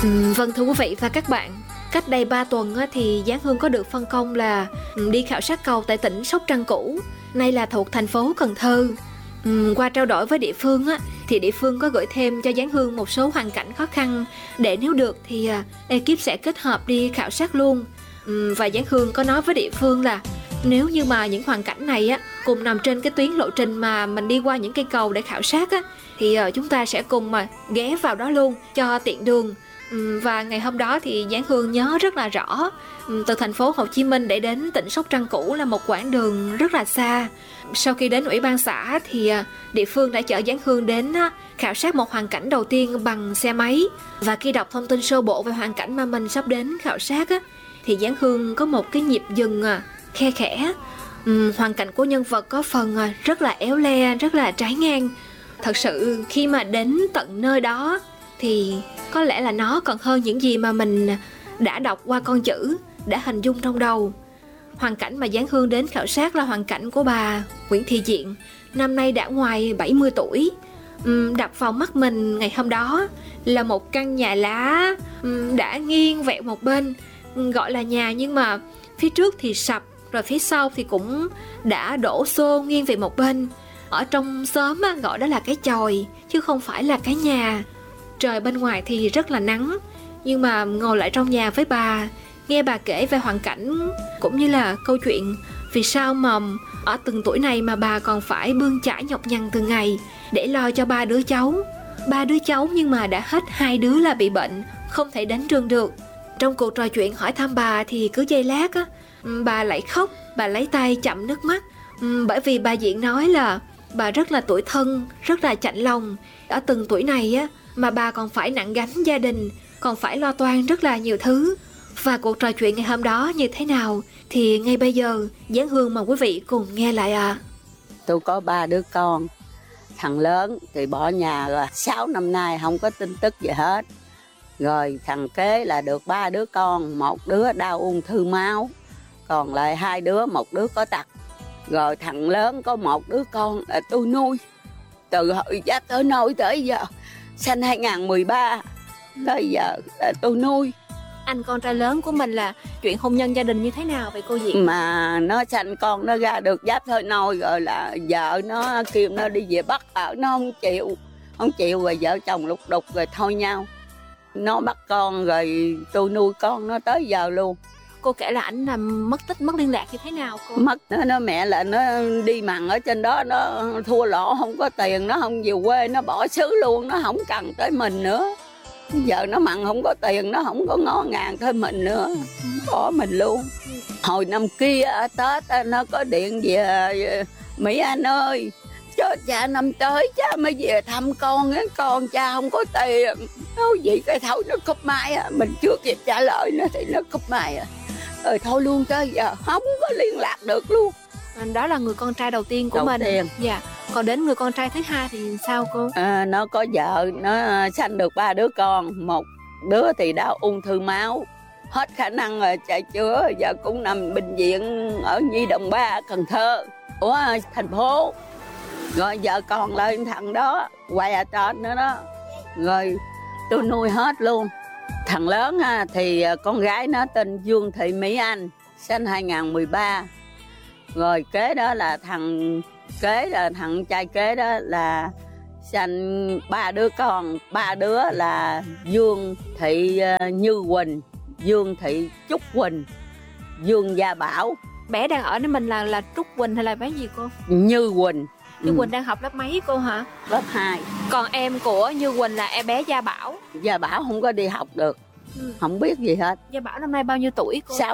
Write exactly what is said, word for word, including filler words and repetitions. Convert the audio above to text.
Ừ, vâng thưa quý vị và các bạn, cách đây ba tuần á, thì Giáng Hương có được phân công là ừ, đi khảo sát cầu tại tỉnh Sóc Trăng cũ, nay là thuộc thành phố Cần Thơ. Ừ, qua trao đổi với địa phương á, thì địa phương có gửi thêm cho Giáng Hương một số hoàn cảnh khó khăn để nếu được thì à, ekip sẽ kết hợp đi khảo sát luôn. Ừ, và Giáng Hương có nói với địa phương là nếu như mà những hoàn cảnh này á cùng nằm trên cái tuyến lộ trình mà mình đi qua những cây cầu để khảo sát á, thì uh, chúng ta sẽ cùng mà ghé vào đó luôn cho tiện đường. um, Và ngày hôm đó thì Giáng Hương nhớ rất là rõ, um, từ thành phố Hồ Chí Minh để đến tỉnh Sóc Trăng cũ là một quãng đường rất là xa. Sau khi đến ủy ban xã thì uh, địa phương đã chở Giáng Hương đến uh, khảo sát một hoàn cảnh đầu tiên bằng xe máy. Và khi đọc thông tin sơ bộ về hoàn cảnh mà mình sắp đến khảo sát á, thì Giáng Hương có một cái nhịp dừng uh, khe khẽ. Uhm, hoàn cảnh của nhân vật có phần rất là éo le, rất là trái ngang. Thật sự khi mà đến tận nơi đó thì có lẽ là nó còn hơn những gì mà mình đã đọc qua con chữ, đã hình dung trong đầu. Hoàn cảnh mà Giáng Hương đến khảo sát là hoàn cảnh của bà Nguyễn Thị Diện, năm nay đã ngoài bảy mươi tuổi. uhm, Đập vào mắt mình ngày hôm đó là một căn nhà lá uhm, đã nghiêng vẹo một bên, gọi là nhà nhưng mà phía trước thì sập, rồi phía sau thì cũng đã đổ xô nghiêng về một bên. Ở trong xóm á, gọi đó là cái chòi chứ không phải là cái nhà. Trời bên ngoài thì rất là nắng, nhưng mà ngồi lại trong nhà với bà, nghe bà kể về hoàn cảnh cũng như là câu chuyện vì sao mà ở từng tuổi này mà bà còn phải bươn chải nhọc nhằn từng ngày để lo cho ba đứa cháu. Ba đứa cháu nhưng mà đã hết hai đứa là bị bệnh, không thể đến trường được. Trong cuộc trò chuyện hỏi thăm bà thì cứ giây lát á, bà lại khóc, bà lấy tay chặm nước mắt. Bởi vì bà Diện nói là bà rất là tủi thân, rất là chạnh lòng. Ở từng tuổi này á, mà bà còn phải nặng gánh gia đình, còn phải lo toan rất là nhiều thứ. Và cuộc trò chuyện ngày hôm đó như thế nào thì ngay bây giờ Giáng Hương mời quý vị cùng nghe lại ạ. À. Tôi có ba đứa con. Thằng lớn thì bỏ nhà rồi, sáu năm nay không có tin tức gì hết. Rồi thằng kế là được ba đứa con, một đứa đau ung thư máu, còn lại hai đứa, một đứa có tật. Rồi thằng lớn có một đứa con là tôi nuôi từ hồi Giáp tới nôi tới giờ, sinh hai không một ba tới giờ là tôi nuôi. Anh con trai lớn của mình là chuyện hôn nhân gia đình như thế nào vậy cô Diện? Mà nó sanh con nó ra được Giáp tới nôi rồi là vợ nó kêu nó đi về Bắc ở, nó không chịu, không chịu rồi vợ chồng lục đục rồi thôi nhau. Nó bắt con rồi tôi nuôi con nó tới giờ luôn. Cô kể là ảnh là mất tích, mất liên lạc như thế nào cô? Mất nó, nó mẹ là nó đi mặn ở trên đó, nó thua lỗ không có tiền, nó không về quê, nó bỏ xứ luôn, nó không cần tới mình nữa. Giờ nó mặn không có tiền, nó không có ngó ngàng tới mình nữa, bỏ mình luôn. Hồi năm kia Tết nó có điện về: Mỹ Anh ơi, cho cha năm tới cha mới về thăm con, con cha không có tiền. Nói vậy cái thấu nó cúp máy à. Mình chưa kịp trả lời nó thì nó cúp máy à. Rồi thôi luôn, tới giờ không có liên lạc được luôn. Đó là người con trai đầu tiên của đầu mình. Tiên. Dạ. Còn đến người con trai thứ hai thì sao cô? À, nó có vợ, nó sanh được ba đứa con. Một đứa thì đã ung thư máu, hết khả năng rồi chạy chữa, giờ cũng nằm bệnh viện ở Nhi Đồng ba, Cần Thơ, của thành phố. Rồi vợ còn lên thằng đó quay ở trên nữa đó. Rồi tôi nuôi hết luôn. Thằng lớn thì con gái nó tên Dương Thị Mỹ Anh, sinh hai không một ba. Rồi kế đó là thằng kế là thằng trai kế đó là sinh ba đứa con. Ba đứa là Dương Thị Như Quỳnh, Dương Thị Trúc Quỳnh, Dương Gia Bảo. Bé đang ở nơi mình là là Trúc Quỳnh hay là bé gì cô? Như Quỳnh. Như ừ. Quỳnh đang học lớp mấy cô hả? Lớp hai. Còn em của Như Quỳnh là em bé Gia Bảo. Gia Bảo không có đi học được, ừ. không biết gì hết. Gia Bảo năm nay bao nhiêu tuổi cô? Sáu